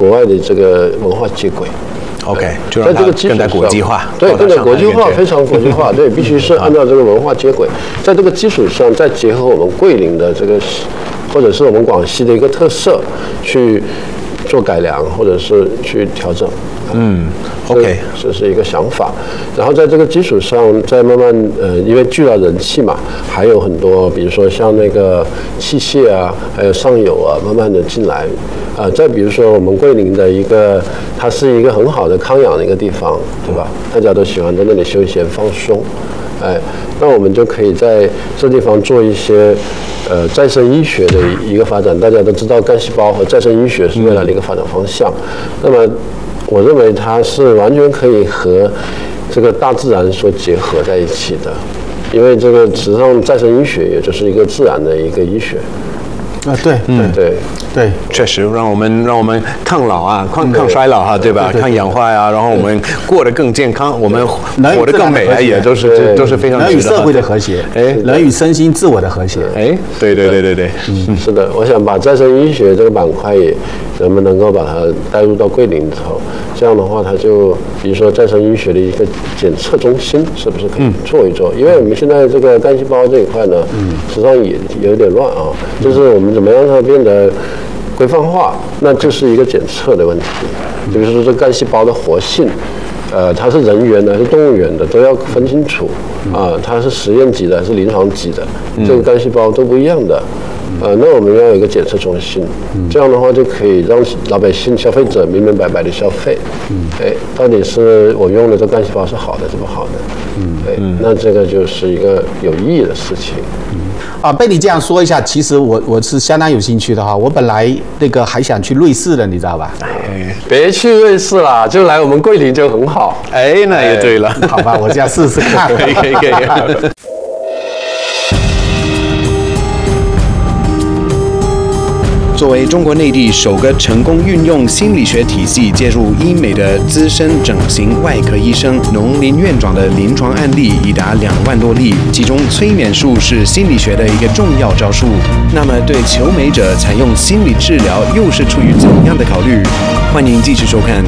国外的这个文化接轨。 OK， 就让它更加国际化， 对，更加国际化，非常国际化，对，必须是按照这个文化接轨，在这个基础上再结合我们桂林的这个，或者是我们广西的一个特色去做改良，或者是去调整。 OK， 这是一个想法，然后在这个基础上再慢慢因为聚了人气嘛，还有很多，比如说像那个器械啊，还有上游啊，慢慢的进来，再比如说我们桂林的一个，它是一个很好的康养的一个地方，对吧？大家都喜欢在那里休闲放松，那我们就可以在这地方做一些再生医学的一个发展。大家都知道干细胞和再生医学是未来的一个发展方向，那么我认为它是完全可以和这个大自然所结合在一起的，因为这个实际上再生医学也就是一个自然的一个医学。 对，确实让我们抗老啊，抗衰老哈，对吧？抗氧化呀，然后我们过得更健康，我们活得更美啊，也都是非常人与社会的和谐，人与身心自我的和谐。 对， 是的，我想把再生医学这个板块也能够把它带入到桂林里头，这样的话，它就比如说再生医学的一个检测中心，是不是可以做一做？因为我们现在这个干细胞这一块呢，实际上也有点乱啊，就是我们怎么样让它变得规范化，那就是一个检测的问题。比如说这干细胞的活性，它是人源的还是动物源的，都要分清楚啊，它是实验级的还是临床级的，这个干细胞都不一样的。那我们要有一个检测中心，这样的话就可以让老百姓、消费者明明白白的消费。到底是我用的这干细胞是好的是不好的？那这个就是一个有意义的事情。 被你这样说一下，其实我是相当有兴趣的哈。我本来那个还想去瑞士的，你知道吧？ 别去瑞士啦，就来我们桂林就很好。 那也对了。 好吧，我这样试试看。 可以。作为中国内地首个成功运用心理学体系介入医美的资深整形外科医生，农林院长的临床案例已达2万多例，其中催眠术是心理学的一个重要招数。那么对求美者采用心理治疗又是出于怎样的考虑？欢迎继续收看。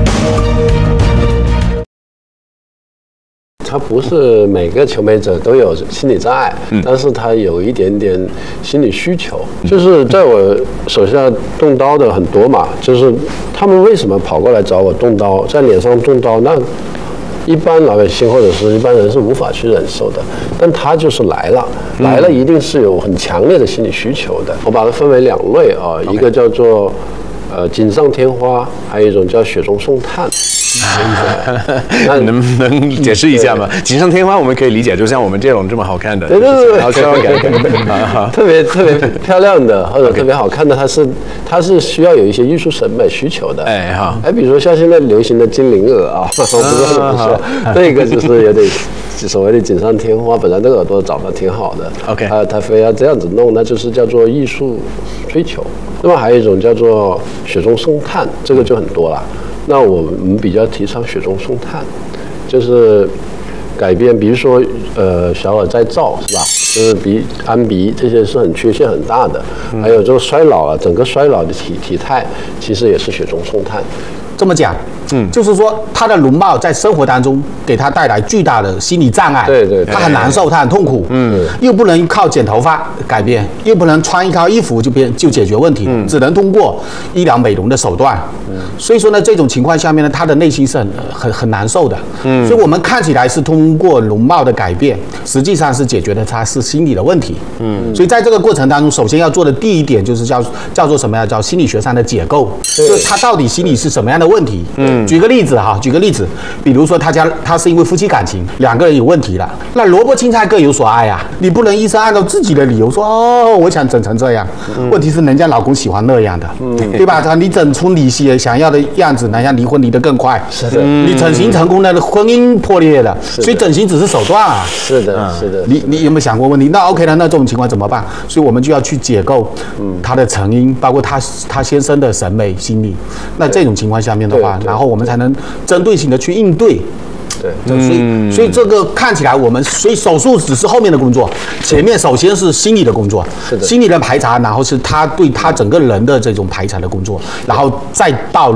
他不是每个求美者都有心理障碍，但是他有一点点心理需求。就是在我手下动刀的很多嘛，就是他们为什么跑过来找我动刀，在脸上动刀，那一般老百姓或者是一般人是无法去忍受的，但他就是来了一定是有很强烈的心理需求的。我把它分为2类啊，一个叫做锦上添花，还有一种叫雪中送炭。 那能不能解释一下吗？锦上添花我们可以理解，就像我们这种这么好看的， 对， 然后特别漂亮的或者特别好看的，它是需要有一些艺术审美需求的。比如说像现在流行的精灵耳啊，我不知道怎么说，那个就是有点所谓的锦上添花，本来那个耳朵长得挺好的 ，OK， 他非要这样子弄，那就是叫做艺术追求。那么还有一种叫做雪中送炭，这个就很多了。那我们比较提倡雪中送炭，就是改变，比如说小耳再造是吧？就是安鼻这些是很缺陷很大的，还有这个衰老啊，整个衰老的体态其实也是雪中送炭。 这么讲，就是说他的容貌在生活当中给他带来巨大的心理障碍， 对， 他很难受，他很痛苦，又不能靠剪头发改变，又不能穿一套衣服就解决问题，只能通过医疗美容的手段，所以说呢，这种情况下面呢，他的内心是很难受的，所以我们看起来是通过容貌的改变，实际上是解决的他是心理的问题，所以在这个过程当中，首先要做的第一点就是叫做什么呀？叫心理学上的解构，就是他到底心理是什么样的问题？举个例子，比如说他是因为夫妻感情2个人有问题了，那萝卜青菜各有所爱啊，你不能医生按照自己的理由说我想整成这样，问题是人家老公喜欢那样的，对吧？你整出你想要的样子，哪样离婚离得更快？ 是的， 你整形成功了，婚姻破裂了，所以整形只是手段啊。 是的。 你有没有想过问题？那 OK 了，那这种情况怎么办？所以我们就要去解构他的成因，包括他先生的审美心理。那这种情况下面的话，然后我们才能针对性的去应对。 对， 所以这个看起来所以手术只是后面的工作，前面首先是心理的工作，心理的排查，然后是他对他整个人的这种排查的工作，然后再到